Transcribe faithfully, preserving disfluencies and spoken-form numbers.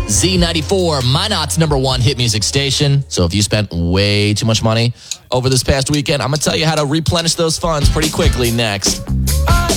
Z ninety-four, Minot's number one hit music station. So if you spent way too much money over this past weekend, I'm going to tell you how to replenish those funds pretty quickly next.